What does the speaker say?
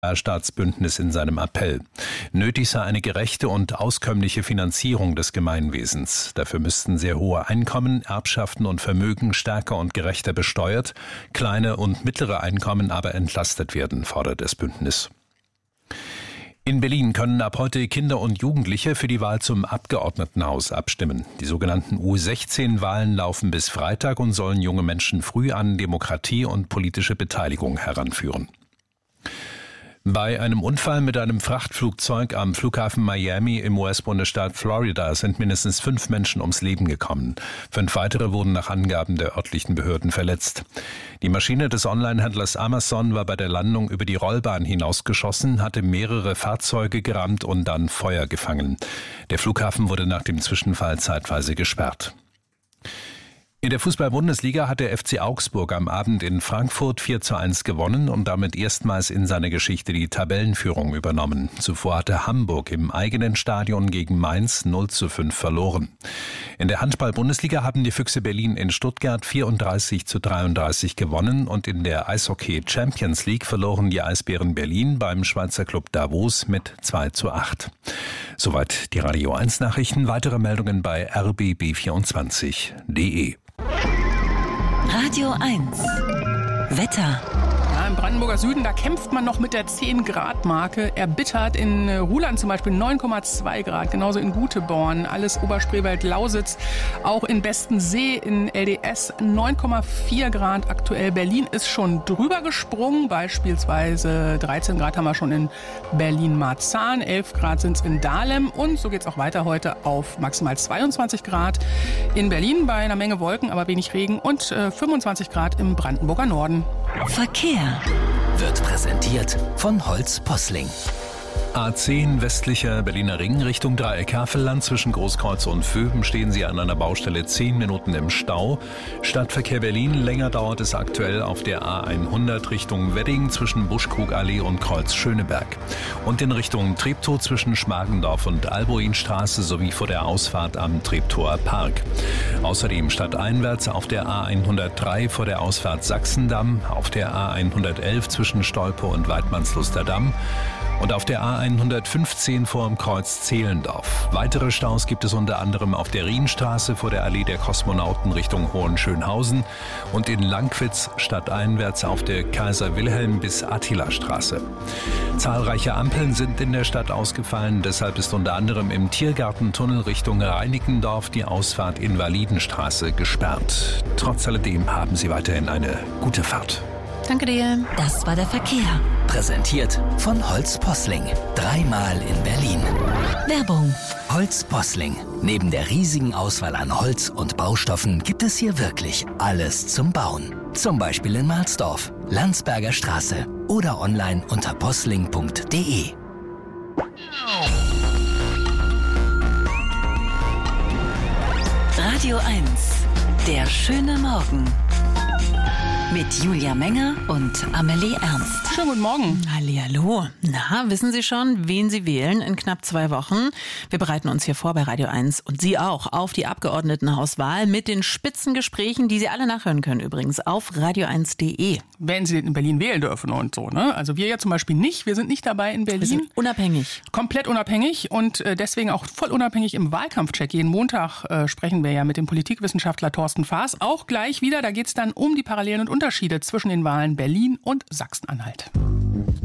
Staatsbündnis in seinem Appell. Nötig sei eine gerechte und auskömmliche Finanzierung des Gemeinwesens. Dafür müssten sehr hohe Einkommen, Erbschaften und Vermögen stärker und gerechter besteuert, kleine und mittlere Einkommen aber entlastet werden, fordert das Bündnis. In Berlin können ab heute Kinder und Jugendliche für die Wahl zum Abgeordnetenhaus abstimmen. Die sogenannten U16-Wahlen laufen bis Freitag und sollen junge Menschen früh an Demokratie und politische Beteiligung heranführen. Bei einem Unfall mit einem Frachtflugzeug am Flughafen Miami im US-Bundesstaat Florida sind mindestens 5 Menschen ums Leben gekommen. 5 weitere wurden nach Angaben der örtlichen Behörden verletzt. Die Maschine des Onlinehändlers Amazon war bei der Landung über die Rollbahn hinausgeschossen, hatte mehrere Fahrzeuge gerammt und dann Feuer gefangen. Der Flughafen wurde nach dem Zwischenfall zeitweise gesperrt. In der Fußball-Bundesliga hat der FC Augsburg am Abend in Frankfurt 4:1 gewonnen und damit erstmals in seiner Geschichte die Tabellenführung übernommen. Zuvor hatte Hamburg im eigenen Stadion gegen Mainz 0:5 verloren. In der Handball-Bundesliga haben die Füchse Berlin in Stuttgart 34:33 gewonnen und in der Eishockey-Champions League verloren die Eisbären Berlin beim Schweizer Club Davos mit 2:8. Soweit die Radio 1 Nachrichten. Weitere Meldungen bei rbb24.de. Radio 1 Wetter. Ja, im Brandenburger Süden, da kämpft man noch mit der 10-Grad-Marke. Erbittert in Ruhland zum Beispiel 9,2 Grad, genauso in Guteborn, alles Oberspreewald, Lausitz, auch in Bestensee, in LDS 9,4 Grad aktuell. Berlin ist schon drüber gesprungen, beispielsweise 13 Grad haben wir schon in Berlin-Marzahn, 11 Grad sind es in Dahlem und so geht es auch weiter heute auf maximal 22 Grad in Berlin bei einer Menge Wolken, aber wenig Regen und 25 Grad im Brandenburger Norden. Verkehr wird präsentiert von Holz Posling. A10 westlicher Berliner Ring Richtung Dreieck-Havelland. Zwischen Großkreuz und Vöben stehen Sie an einer Baustelle 10 Minuten im Stau. Stadtverkehr Berlin, länger dauert es aktuell auf der A100 Richtung Wedding zwischen Buschkrugallee und Kreuz Schöneberg. Und in Richtung Treptow zwischen Schmargendorf und Alboinstraße sowie vor der Ausfahrt am Treptower Park. Außerdem stadteinwärts auf der A103 vor der Ausfahrt Sachsendamm, auf der A111 zwischen Stolpe und Weidmannslusterdamm und auf der A115 vor dem Kreuz Zehlendorf. Weitere Staus gibt es unter anderem auf der Rienstraße vor der Allee der Kosmonauten Richtung Hohenschönhausen und in Langwitz stadteinwärts auf der Kaiser-Wilhelm- bis Attila-Straße. Zahlreiche Ampeln sind in der Stadt ausgefallen, deshalb ist unter anderem im Tiergartentunnel Richtung Reinickendorf die Ausfahrt Invalidenstraße gesperrt. Trotz alledem haben Sie weiterhin eine gute Fahrt. Danke dir. Das war der Verkehr. Präsentiert von Holz Posling. 3-mal in Berlin. Werbung. Holz Posling. Neben der riesigen Auswahl an Holz und Baustoffen gibt es hier wirklich alles zum Bauen. Zum Beispiel in Marsdorf, Landsberger Straße oder online unter posling.de. Radio 1. Der schöne Morgen. Mit Julia Menger und Amelie Ernst. Schönen guten Morgen. Hallihallo. Na, wissen Sie schon, wen Sie wählen in knapp 2 Wochen? Wir bereiten uns hier vor bei Radio 1 und Sie auch auf die Abgeordnetenhauswahl mit den Spitzengesprächen, die Sie alle nachhören können übrigens auf radio1.de. Wenn Sie in Berlin wählen dürfen und so, ne? Also wir ja zum Beispiel nicht. Wir sind nicht dabei in Berlin. Wir sind unabhängig. Komplett unabhängig und deswegen auch voll unabhängig im Wahlkampfcheck. Jeden Montag sprechen wir ja mit dem Politikwissenschaftler Thorsten Faas. Auch gleich wieder, da geht es dann um die Parallelen und Unterschiede zwischen den Wahlen Berlin und Sachsen-Anhalt.